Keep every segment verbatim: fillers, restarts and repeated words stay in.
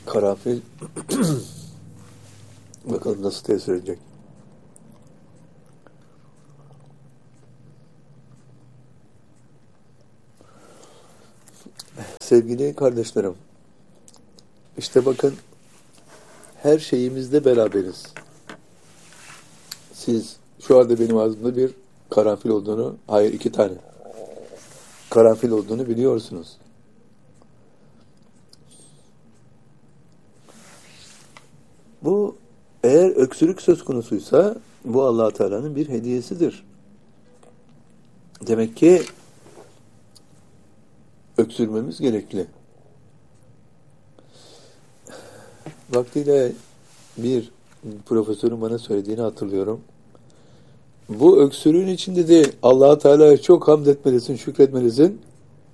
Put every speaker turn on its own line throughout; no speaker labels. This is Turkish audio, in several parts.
Karanfil bakalım nasıl tesir edecek. Sevgili kardeşlerim, işte bakın her şeyimizde beraberiz. Siz şu anda benim ağzımda bir karanfil olduğunu, hayır iki tane karanfil olduğunu biliyorsunuz. Bu eğer öksürük söz konusuysa bu Allah Teala'nın bir hediyesidir. Demek ki öksürmemiz gerekli. Vaktiyle bir profesörün bana söylediğini hatırlıyorum. Bu öksürüğün için dedi Allah Teala'ya çok hamd etmelisin, şükretmelisin.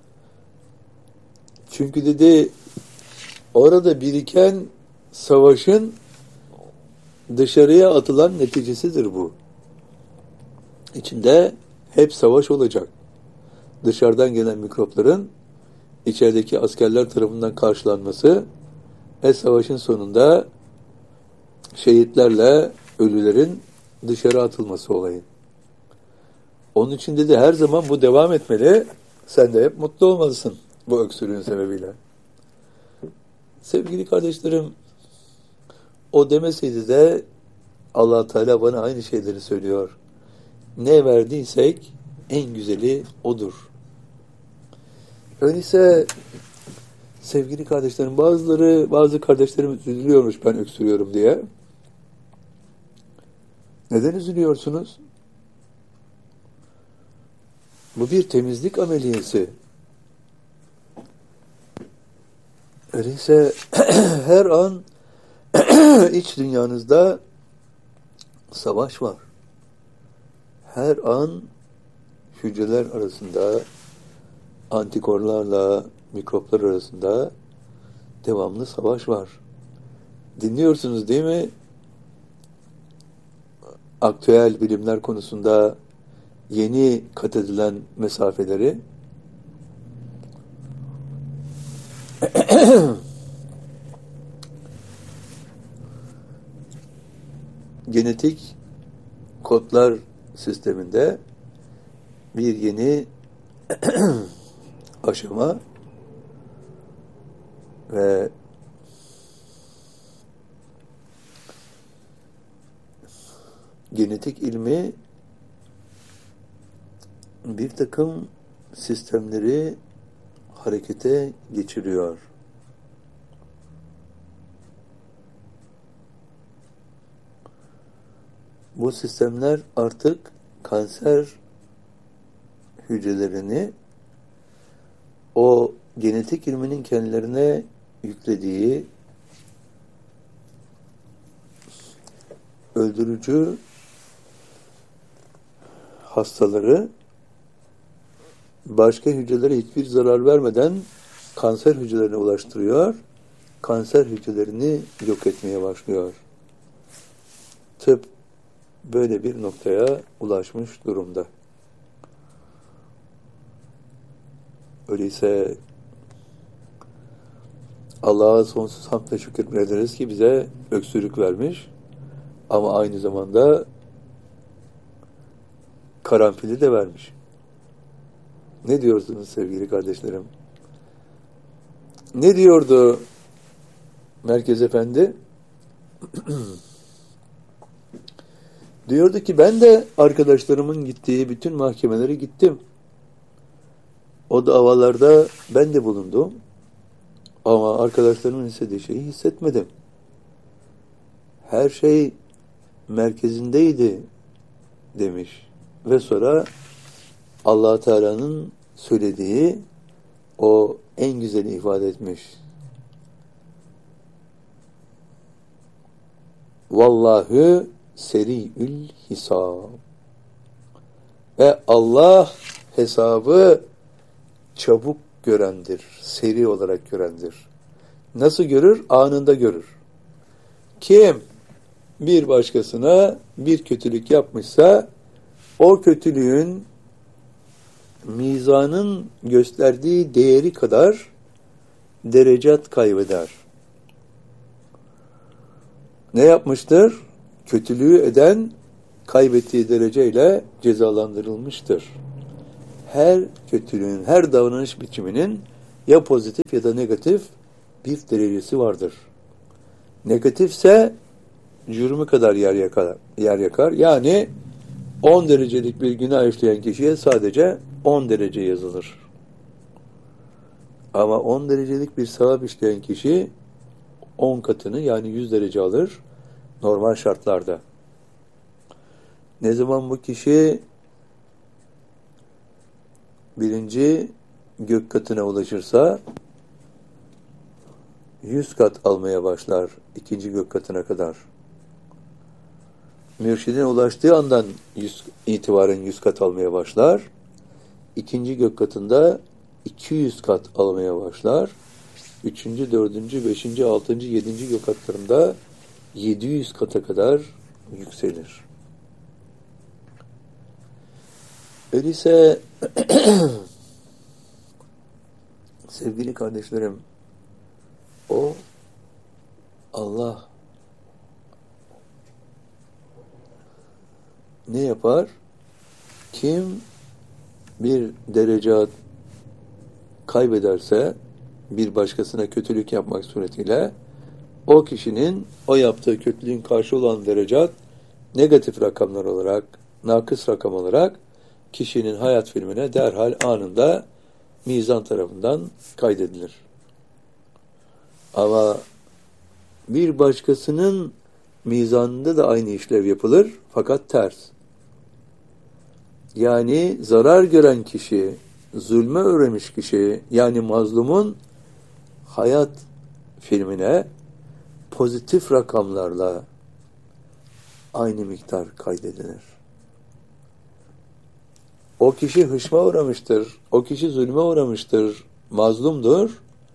Çünkü dedi orada biriken savaşın dışarıya atılan neticesidir bu. İçinde hep savaş olacak. Dışarıdan gelen mikropların içerideki askerler tarafından karşılanması ve savaşın sonunda şehitlerle ölülerin dışarı atılması olayı. Onun için dedi her zaman bu devam etmeli. Sen de hep mutlu olmalısın bu öksürüğün sebebiyle. Sevgili kardeşlerim, o demeseydi de Allah Teala bana aynı şeyleri söylüyor. Ne verdiysek en güzeli odur. Öyleyse sevgili kardeşlerim, bazıları, bazı kardeşlerim üzülüyormuş ben öksürüyorum diye. Neden üzülüyorsunuz? Bu bir temizlik ameliyesi. Öyleyse her an iç dünyanızda savaş var. Her an hücreler arasında, antikorlarla mikroplar arasında devamlı savaş var. Dinliyorsunuz değil mi? Aktüel bilimler konusunda yeni kat edilen mesafeleri. Genetik kodlar sisteminde bir yeni aşama ve genetik ilmi bir takım sistemleri harekete geçiriyor. Bu sistemler artık kanser hücrelerini o genetik ilminin kendilerine yüklediği öldürücü hastaları başka hücrelere hiçbir zarar vermeden kanser hücrelerine ulaştırıyor. Kanser hücrelerini yok etmeye başlıyor. Tıp böyle bir noktaya ulaşmış durumda. Öyleyse Allah'a sonsuz hamd ve şükür ederiz ki bize öksürük vermiş ama aynı zamanda karanfili de vermiş. Ne diyorsunuz sevgili kardeşlerim? Ne diyordu Merkez Efendi? Diyordu ki ben de arkadaşlarımın gittiği bütün mahkemelere gittim. O davalarda ben de bulundum. Ama arkadaşlarımın istediği şeyi hissetmedim. Her şey merkezindeydi demiş. Ve sonra Allah Teala'nın söylediği o en güzeli ifade etmiş. Vallahu seri'ül hisab. Ve Allah hesabı çabuk görendir, seri olarak görendir. Nasıl görür? Anında görür. Kim bir başkasına bir kötülük yapmışsa o kötülüğün mizanın gösterdiği değeri kadar derecat kaybeder. ne yapmıştır? Kötülüğü eden kaybettiği dereceyle cezalandırılmıştır. Her kötülüğün, her davranış biçiminin ya pozitif ya da negatif bir derecesi vardır. Negatifse cürmü kadar yer yakar. Yer yakar. Yani on derecelik bir günah işleyen kişiye sadece on derece yazılır. Ama on derecelik bir sevap işleyen kişi on katını yani yüz derece alır normal şartlarda. Ne zaman bu kişi birinci gök katına ulaşırsa yüz kat almaya başlar ikinci gök katına kadar. Mürşidine ulaştığı andan yüz, itibaren yüz kat almaya başlar. İkinci gök katında iki yüz kat almaya başlar. Üçüncü, dördüncü, beşinci, altıncı, yedinci gök katlarında yedi yüz kata kadar yükselir. Öyleyse sevgili kardeşlerim, o Allah ne yapar? Kim bir derece kaybederse bir başkasına kötülük yapmak suretiyle o kişinin o yaptığı kötülüğün karşı olan derecat negatif rakamlar olarak, nakıs rakam olarak kişinin hayat filmine derhal anında mizan tarafından kaydedilir. Ama bir başkasının mizanında da aynı işlev yapılır fakat ters. Yani zarar gören kişi, zulme uğramış kişi, yani mazlumun hayat filmine pozitif rakamlarla aynı miktar kaydedilir. O kişi hışma uğramıştır, o kişi zulme uğramıştır, mazlumdur.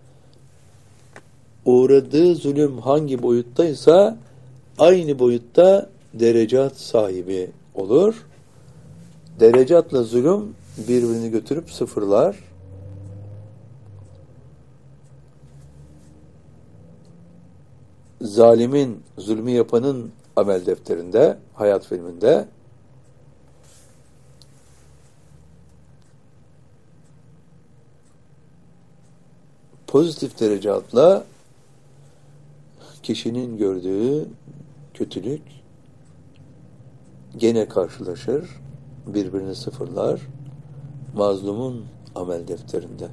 Uğradığı zulüm hangi boyuttaysa aynı boyutta derecat sahibi olur. Derecatla zulüm birbirini götürüp sıfırlar. Zalimin, zulmü yapanın amel defterinde, hayat filminde pozitif derecatla kişinin gördüğü kötülük gene karşılaşır, birbirini sıfırlar, mazlumun amel defterinde.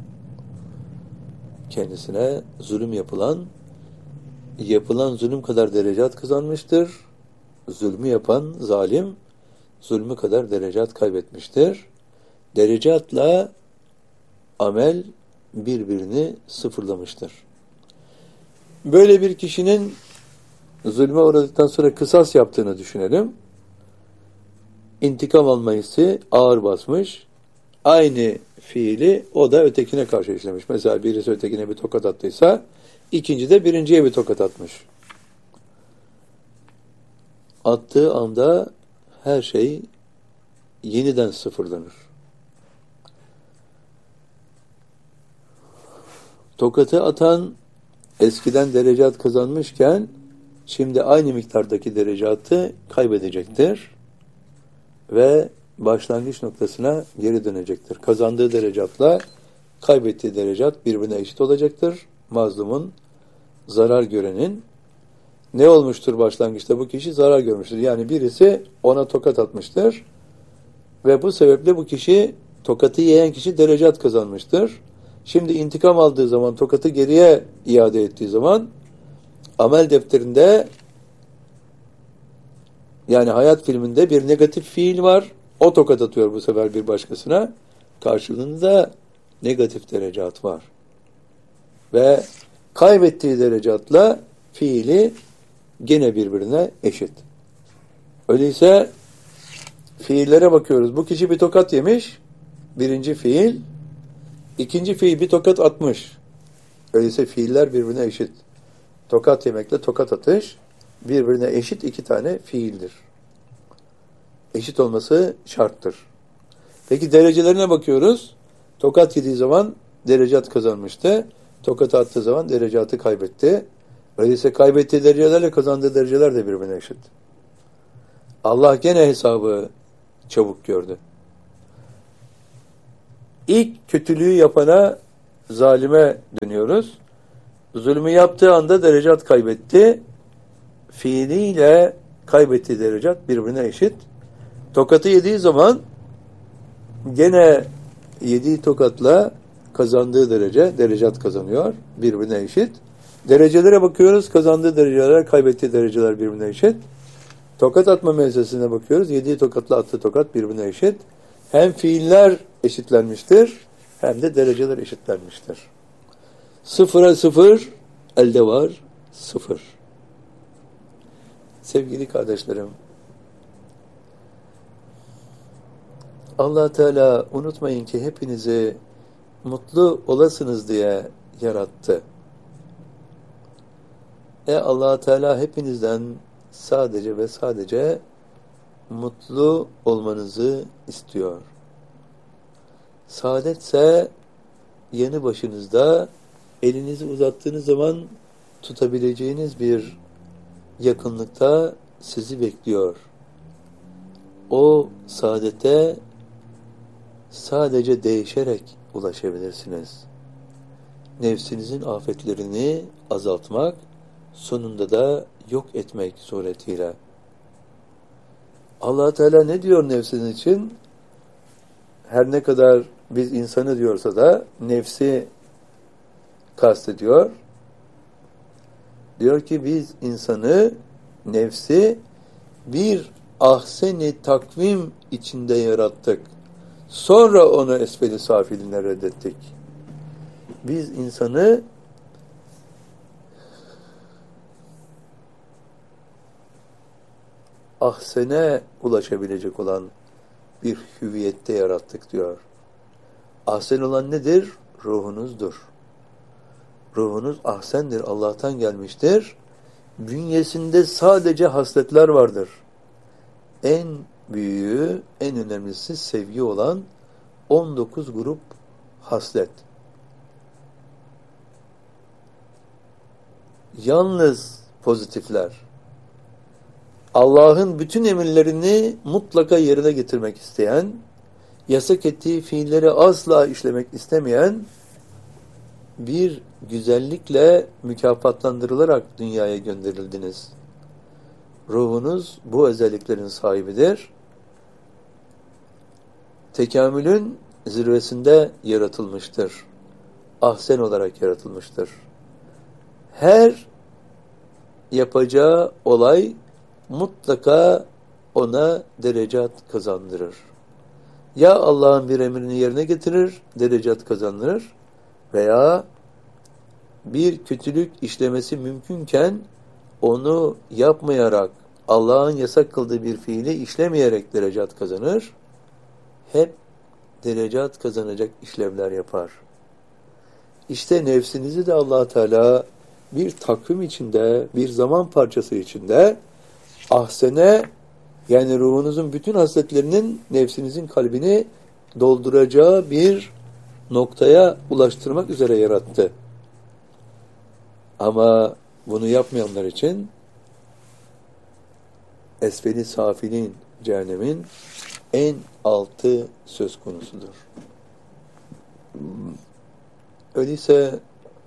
Kendisine zulüm yapılan, yapılan zulüm kadar derecat kazanmıştır. Zulmü yapan zalim, zulmü kadar derecat kaybetmiştir. Derecatla amel birbirini sıfırlamıştır. Böyle bir kişinin zulme uğradıktan sonra kısas yaptığını düşünelim. İntikam alma hissi ağır basmış. Aynı fiili o da ötekine karşı işlemiş. Mesela birisi ötekine bir tokat attıysa ikinci de birinciye bir tokat atmış. Attığı anda her şey yeniden sıfırlanır. Tokatı atan eskiden derecat kazanmışken şimdi aynı miktardaki derecatı kaybedecektir ve başlangıç noktasına geri dönecektir. Kazandığı derecatla kaybettiği derecat birbirine eşit olacaktır. Mazlumun, zarar görenin ne olmuştur başlangıçta? Bu kişi zarar görmüştür. Yani birisi ona tokat atmıştır ve bu sebeple bu kişi, tokatı yiyen kişi derecat kazanmıştır. Şimdi intikam aldığı zaman, tokatı geriye iade ettiği zaman amel defterinde, yani hayat filminde bir negatif fiil var. O tokat atıyor bu sefer bir başkasına. Karşılığında negatif derecat var. Ve kaybettiği derecatla fiili gene birbirine eşit. Öyleyse fiillere bakıyoruz. Bu kişi bir tokat yemiş. Birinci fiil. İkinci fiil bir tokat atmış. Öyleyse fiiller birbirine eşit. Tokat yemekle tokat atış birbirine eşit iki tane fiildir. Eşit olması şarttır. Peki derecelerine bakıyoruz. Tokat yediği zaman derecat kazanmıştı. Tokat attığı zaman derecatı kaybetti. Öyleyse kaybettiği derecelerle kazandığı dereceler de birbirine eşit. Allah gene hesabı çabuk gördü. İlk kötülüğü yapana, zalime dönüyoruz. Zulmü yaptığı anda derecat kaybetti. Fiiliyle kaybettiği derecat birbirine eşit. Tokatı yediği zaman gene yediği tokatla kazandığı derece, derecat kazanıyor. Birbirine eşit. Derecelere bakıyoruz. Kazandığı dereceler, kaybettiği dereceler birbirine eşit. Tokat atma mevzesine bakıyoruz. Yediği tokatla attığı tokat birbirine eşit. Hem fiiller eşitlenmiştir, hem de dereceler eşitlenmiştir. Sıfıra sıfır, elde var sıfır. Sevgili kardeşlerim, Allah Teala unutmayın ki hepinizi mutlu olasınız diye yarattı. E Allah Teala hepinizden sadece ve sadece mutlu olmanızı istiyor. Saadetse yanı başınızda elinizi uzattığınız zaman tutabileceğiniz bir yakınlıkta sizi bekliyor. O saadete sadece değişerek ulaşabilirsiniz. Nefsinizin afetlerini azaltmak, sonunda da yok etmek suretiyle. Allah Teala ne diyor nefsin için? Her ne kadar biz insanı diyorsa da nefsi kastediyor. Diyor ki biz insanı, nefsi bir ahsen-i takvim içinde yarattık. Sonra onu esfel-i safiline reddettik. Biz insanı ahsene ulaşabilecek olan bir hüviyette yarattık diyor. Ahsen olan nedir? Ruhunuzdur. Ruhunuz ahsendir, Allah'tan gelmiştir. Bünyesinde sadece hasletler vardır. En büyüğü, en önemlisi sevgi olan on dokuz grup haslet. Yalnız pozitifler. Allah'ın bütün emirlerini mutlaka yerine getirmek isteyen, yasak ettiği fiilleri asla işlemek istemeyen, bir güzellikle mükafatlandırılarak dünyaya gönderildiniz. Ruhunuz bu özelliklerin sahibidir. Tekamülün zirvesinde yaratılmıştır. Ahsen olarak yaratılmıştır. Her yapacağı olay mutlaka ona derecat kazandırır. Ya Allah'ın bir emrini yerine getirir, derecat kazandırır veya bir kötülük işlemesi mümkünken onu yapmayarak, Allah'ın yasak kıldığı bir fiili işlemeyerek derecat kazanır. Hep derecat kazanacak işlevler yapar. İşte nefsinizi de Allah Teala bir takvim içinde, bir zaman parçası içinde ahsene, yani ruhunuzun bütün hasletlerinin nefsinizin kalbini dolduracağı bir noktaya ulaştırmak üzere yarattı. Ama bunu yapmayanlar için esfeli safilin, cehennemin en altı söz konusudur. Öyleyse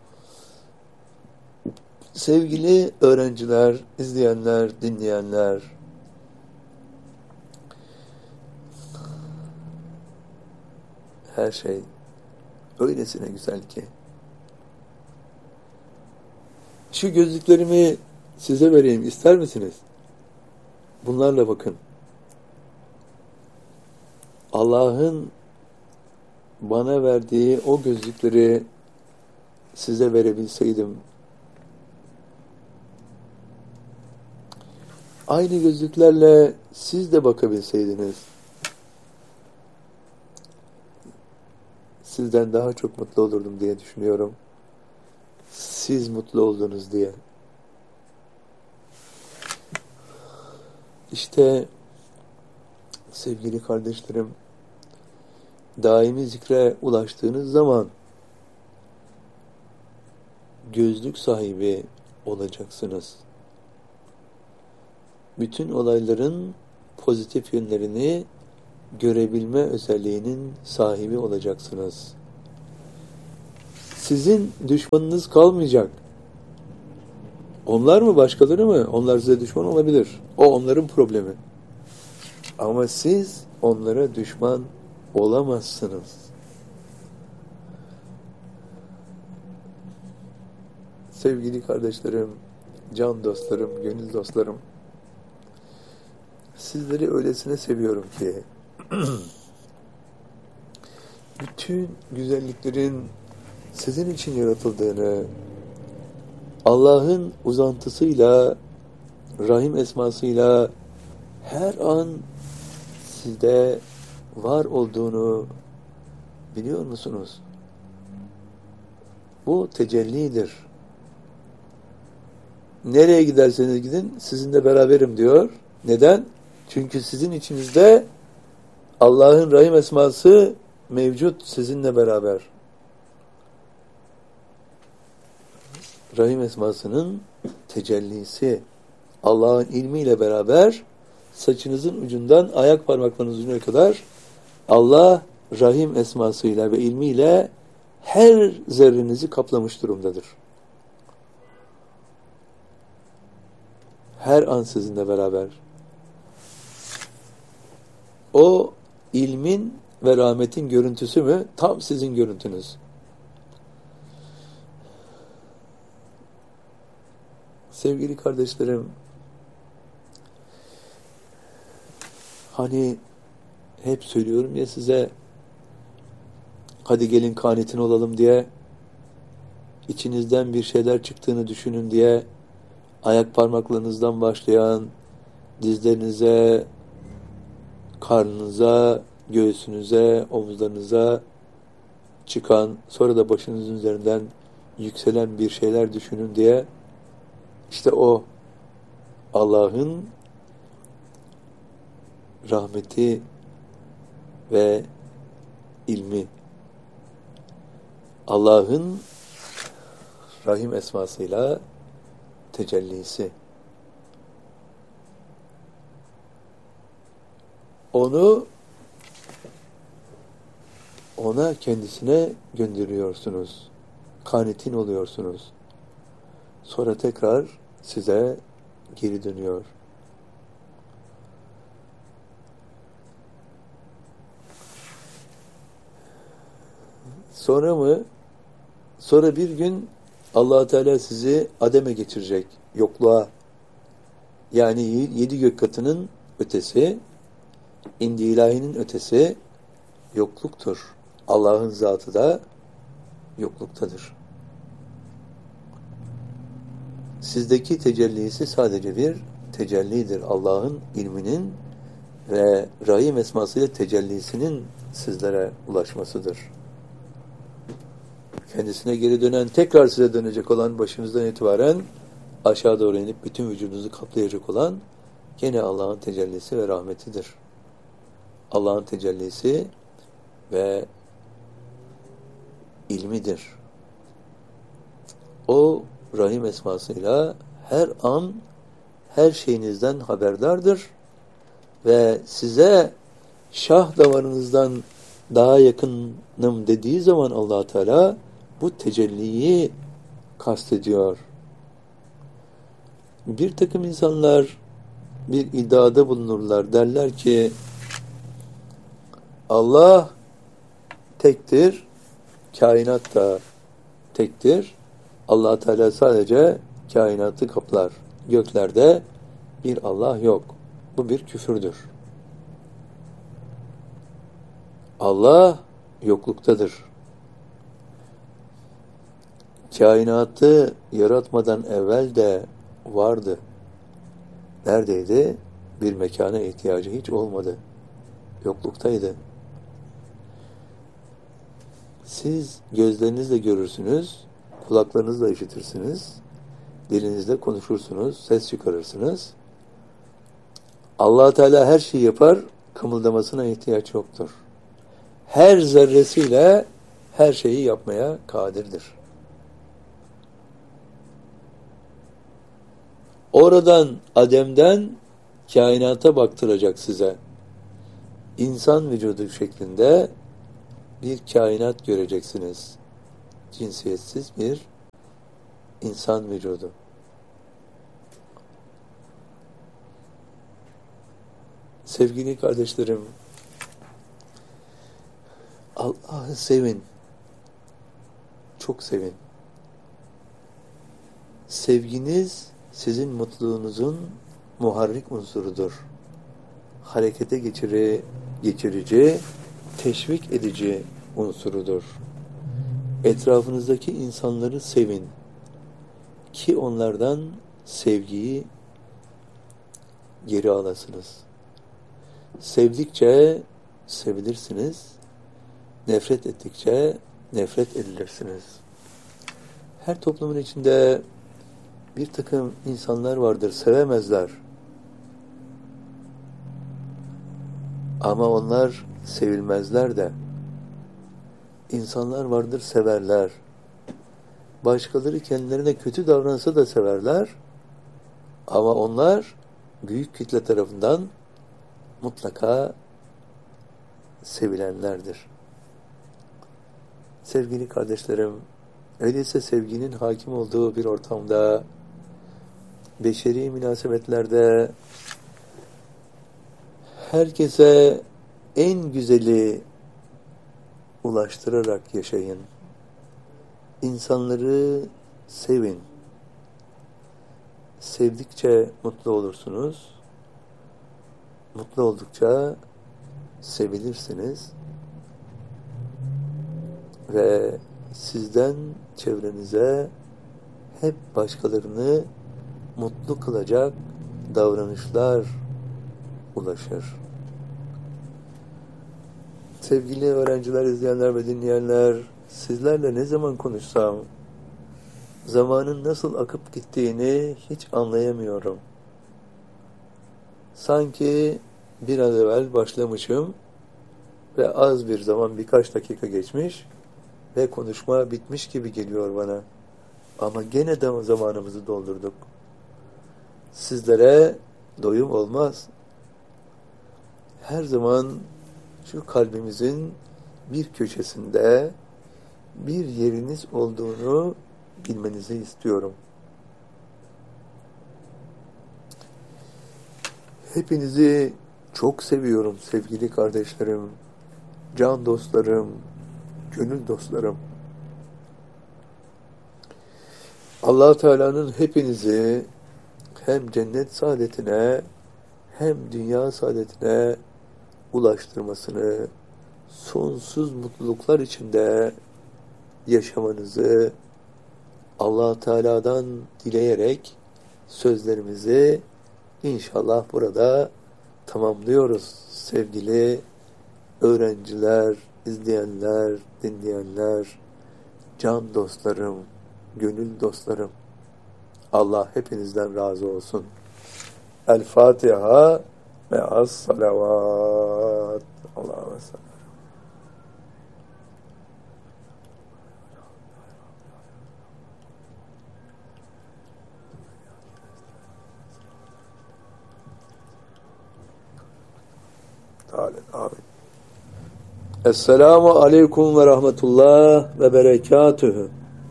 sevgili öğrenciler, izleyenler, dinleyenler, her şey öylesine güzel ki. Şu gözlüklerimi size vereyim, ister misiniz? Bunlarla bakın. Allah'ın bana verdiği o gözlükleri size verebilseydim, aynı gözlüklerle siz de bakabilseydiniz, sizden daha çok mutlu olurdum diye düşünüyorum. Siz mutlu oldunuz diye. İşte sevgili kardeşlerim, daimi zikre ulaştığınız zaman gözlük sahibi olacaksınız. Bütün olayların pozitif yönlerini görebilme özelliğinin sahibi olacaksınız. Sizin düşmanınız kalmayacak. Onlar mı, başkaları mı? Onlar size düşman olabilir. O onların problemi. Ama siz onlara düşman olamazsınız. Sevgili kardeşlerim, can dostlarım, gönül dostlarım, sizleri öylesine seviyorum ki bütün güzelliklerin sizin için yaratıldığını, Allah'ın uzantısıyla, Rahim esmasıyla her an sizde var olduğunu biliyor musunuz? Bu tecellidir. Nereye giderseniz gidin, sizinle beraberim diyor. Neden? Çünkü sizin içinizde Allah'ın Rahim esması mevcut, sizinle beraber. Rahim esmasının tecellisi Allah'ın ilmiyle beraber saçınızın ucundan ayak parmaklarınızın ucuna kadar Allah Rahim esmasıyla ve ilmiyle her zerrenizi kaplamış durumdadır. Her an sizinle beraber. O ilmin ve rahmetin görüntüsü mü? Tam sizin görüntünüz. Sevgili kardeşlerim, hani hep söylüyorum ya size, hadi gelin kanitin olalım diye, içinizden bir şeyler çıktığını düşünün diye, ayak parmaklarınızdan başlayan, dizlerinize, karnınıza, göğsünüze, omuzlarınıza çıkan, sonra da başınızın üzerinden yükselen bir şeyler düşünün diye, işte o Allah'ın rahmeti ve ilmi, Allah'ın Rahim esmasıyla tecellisi. Onu ona kendisine gönderiyorsunuz. Kanitin oluyorsunuz. Sonra tekrar size geri dönüyor. Sonra mı? Sonra bir gün Allah Teala sizi ademe geçirecek, yokluğa. Yani yedi gök katının ötesi, indi ilahinin ötesi yokluktur. Allah'ın zatı da yokluktadır. Sizdeki tecellisi sadece bir tecellidir. Allah'ın ilminin ve Rahim esmasıyla tecellisinin sizlere ulaşmasıdır. Kendisine geri dönen, tekrar size dönecek olan, başınızdan itibaren aşağı doğru inip bütün vücudunuzu kaplayacak olan gene Allah'ın tecellisi ve rahmetidir. Allah'ın tecellisi ve ilmidir. O Rahim esmasıyla her an her şeyinizden haberdardır ve size şah damarınızdan daha yakınım dediği zaman Allah Teala bu tecelliyi kastediyor. Bir takım insanlar bir iddiada bulunurlar. Derler ki Allah tektir, kainat da tektir. Allah Teala sadece kainatı kaplar. Göklerde bir Allah yok. Bu bir küfürdür. Allah yokluktadır. Kainatı yaratmadan evvel de vardı. Neredeydi? Bir mekana ihtiyacı hiç olmadı. Yokluktaydı. Siz gözlerinizle görürsünüz, kulaklarınızla işitirsiniz, dilinizle konuşursunuz, ses çıkarırsınız. Allah Teala her şeyi yapar, kımıldamasına ihtiyaç yoktur. Her zerresiyle her şeyi yapmaya kadirdir. Oradan Adem'den kainata baktıracak size. İnsan vücudu şeklinde bir kainat göreceksiniz. Cinsiyetsiz bir insan vücudu. Sevgili kardeşlerim, Allah'ı sevin. Çok sevin. Sevginiz sizin mutluluğunuzun muharrik unsurudur. Harekete geçiri, geçirici, teşvik edici unsurudur. Etrafınızdaki insanları sevin ki onlardan sevgiyi geri alasınız. Sevdikçe sevilirsiniz, nefret ettikçe nefret edilirsiniz. Her toplumun içinde bir takım insanlar vardır, sevemezler. Ama onlar sevilmezler de. İnsanlar vardır, severler. Başkaları kendilerine kötü davransa da severler. Ama onlar büyük kitle tarafından mutlaka sevilenlerdir. Sevgili kardeşlerim, öyleyse sevginin hakim olduğu bir ortamda, beşeri münasebetlerde herkese en güzeli ulaştırarak yaşayın. İnsanları sevin. Sevdikçe mutlu olursunuz. Mutlu oldukça sevilirsiniz. Ve sizden çevrenize hep başkalarını mutlu kılacak davranışlar ulaşır. Sevgili öğrenciler, izleyenler ve dinleyenler, sizlerle ne zaman konuşsam zamanın nasıl akıp gittiğini hiç anlayamıyorum. Sanki bir an evvel başlamışım ve az bir zaman, birkaç dakika geçmiş ve konuşma bitmiş gibi geliyor bana. Ama gene de zamanımızı doldurduk. Sizlere doyum olmaz. Her zaman şu kalbimizin bir köşesinde bir yeriniz olduğunu bilmenizi istiyorum. Hepinizi çok seviyorum sevgili kardeşlerim, can dostlarım, gönül dostlarım. Allah Teala'nın hepinizi hem cennet saadetine hem dünya saadetine ulaştırmasını, sonsuz mutluluklar içinde yaşamanızı Allah Teala'dan dileyerek sözlerimizi İnşallah burada tamamlıyoruz sevgili öğrenciler, izleyenler, dinleyenler, can dostlarım, gönül dostlarım. Allah hepinizden razı olsun. El Fatiha ve as salavat. Allah'a sallam. Amin. Esselamu aleyküm ve rahmetullah ve berekatühü.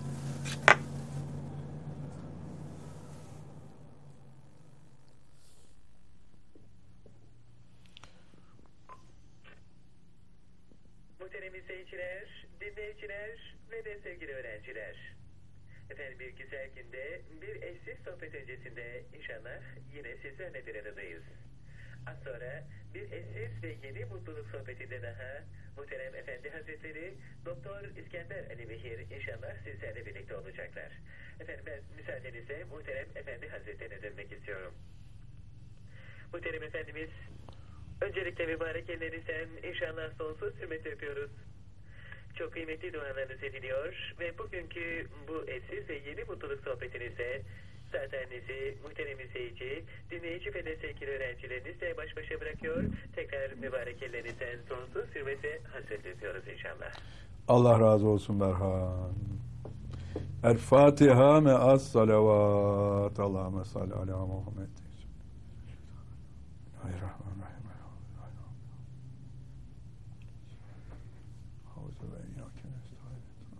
Muhterem izleyiciler, dinleyiciler ve de sevgili öğrenciler. Efendim bir güzel günde, bir eşsiz sohbet öncesinde inşallah yine sizlerle bir aradayız. Az sonra bir eşsiz ve yeni mutluluk sohbetinde daha Muhterem Efendi Hazretleri Doktor İskender Ali Mihir inşallah sizlerle birlikte olacaklar. Efendim ben müsaadenizle Muhterem Efendi Hazretlerine dönmek istiyorum. Muhterem Efendimiz, öncelikle mübarek ellerinizden inşallah sonsuz hürmet yapıyoruz. Çok kıymetli dualarınız ediliyor ve bugünkü bu eşsiz ve yeni mutluluk sohbetinizde zateninizi muhterem izleyici, dinleyici ve de sevgili öğrencilerinizle baş başa bırakıyor. Tekrar mübarek ellerinizden sonsuz hürmete hasret ediyoruz inşallah.
Allah razı olsun Berhan. El Fatiha me'as salavat. Allahümme salli ala Muhammed. Bismillahirrahmanirrahim.